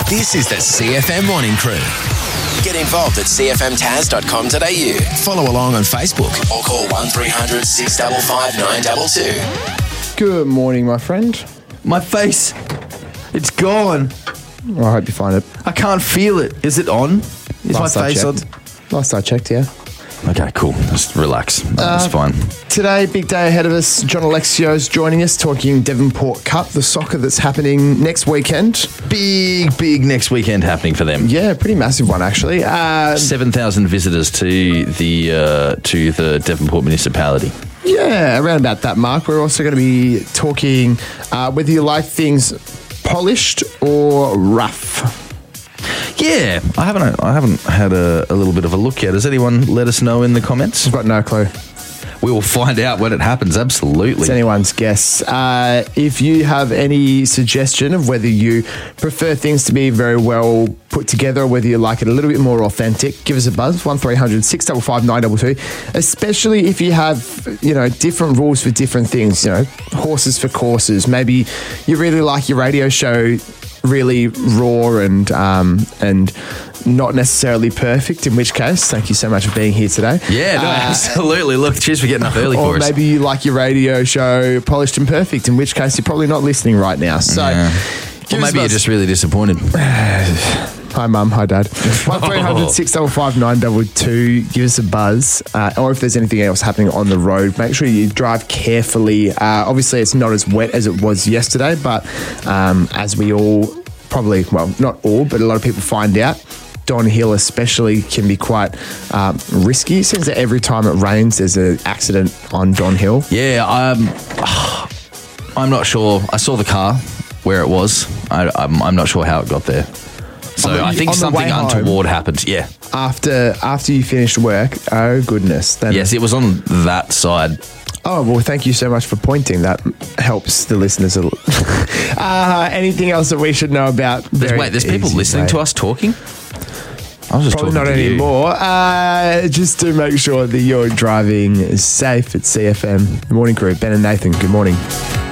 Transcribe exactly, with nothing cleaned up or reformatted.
This is the C F M Morning Crew. Get involved at c f m taz dot com dot a u. Follow along on Facebook or call one three hundred six five five nine two two. Good morning, my friend. My face, it's gone. I hope you find it. I can't feel it. Is it on? Is Last my I face on? checked. Last I checked, yeah. Okay, cool. Just relax. That's fine. Today, big day ahead of us. John Alexio's joining us, talking Devonport Cup, the soccer that's happening next weekend. Big, big next weekend happening for them. Yeah, pretty massive one, actually. Uh, Seven thousand visitors to the uh, to the Devonport municipality. yeah, around about that mark. We're also going to be talking uh, whether you like things polished or rough. Yeah, I haven't. I haven't had a, a little bit of a look yet. Has anyone let us know in the comments? I've got no clue. We will find out when it happens. Absolutely. It's anyone's guess. Uh, if you have any suggestion of whether you prefer things to be very well put together or whether you like it a little bit more authentic, give us a buzz, one three hundred six five five nine two two, especially if you have, you know, different rules for different things, you know, horses for courses. Maybe you really like your radio show really raw and um, and not necessarily perfect, in which case, thank you so much for being here today. Yeah, no, Uh, absolutely. Look, cheers for getting up early Or for us. maybe you like your radio show polished and perfect, in which case you're probably not listening right now. So, Yeah. give Or us maybe a you're buzz. just really disappointed. Hi, Mum. Hi, Dad. one three hundred six five five nine two two. Give us a buzz. Uh, or if there's anything else happening on the road, make sure you drive carefully. Uh, obviously, it's not as wet as it was yesterday, but um, as we all probably, well, not all, but a lot of people find out, Don Hill especially can be quite um, risky. It seems that every time it rains, there's an accident on Don Hill. Yeah, I'm. I'm not sure. I saw the car where it was. I, I'm, I'm not sure how it got there. So On the- I think on the something way home. untoward happened. Yeah. After after you finished work, oh goodness. Then Yes, it was on that side. Oh, well, thank you so much for pointing. That helps the listeners a little. uh, anything else that we should know about? There's, Very wait, there's people easy listening way. to us talking? I was just Probably talking not to you. anymore. Uh, just to make sure that you're driving safe at C F M. Good morning, crew. Ben and Nathan, good morning.